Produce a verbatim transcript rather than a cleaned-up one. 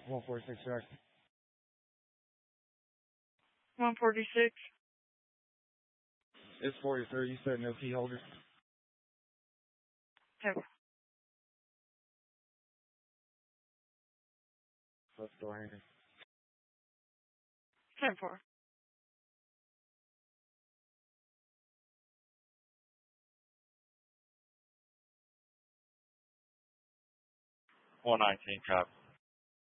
one forty-six Shark. one forty-six. It's forty-three. You said no key holder. ten. Let's go ahead. ten four. one nineteen, copy.